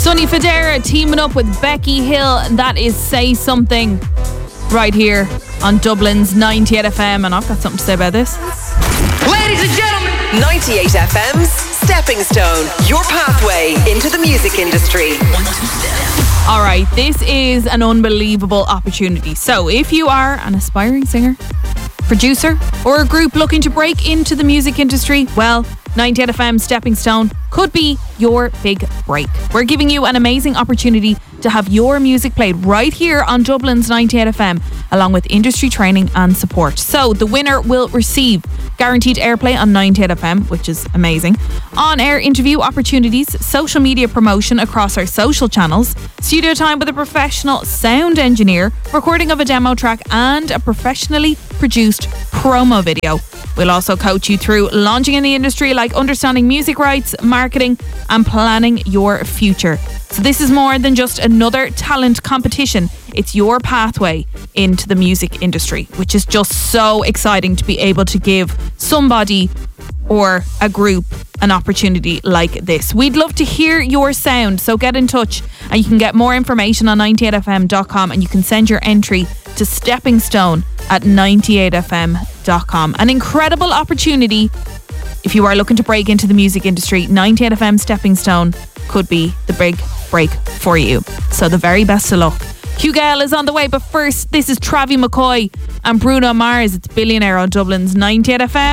Sonny Fodera teaming up with Becky Hill, and that is Say Something right here on Dublin's 98 FM, and I've got something to say about this. Ladies and gentlemen, 98 FM's Stepping Stone, your pathway into the music industry. All right, this is an unbelievable opportunity. So if you are an aspiring singer, producer, or a group looking to break into the music industry, well, 98 FM Stepping Stone could be your big break. We're giving you an amazing opportunity to have your music played right here on Dublin's 98 FM, along with industry training and support. So the winner will receive guaranteed airplay on 98 FM, which is amazing, on-air interview opportunities, social media promotion across our social channels, studio time with a professional sound engineer, recording of a demo track, and a professionally produced promo video. We'll also coach you through launching in the industry, like understanding music rights, marketing, and planning your future. So this is more than just another talent competition. It's your pathway into the music industry, which is just so exciting to be able to give somebody or a group an opportunity like this. We'd love to hear your sound, so get in touch, and you can get more information on 98fm.com, and you can send your entry to Stepping Stone at 98fm.com. An incredible opportunity if you are looking to break into the music industry. 98FM Stepping Stone could be the big break for you. So the very best of luck. Hugh Gale is on the way, but first, this is Travis McCoy and Bruno Mars. It's Billionaire on Dublin's 98FM.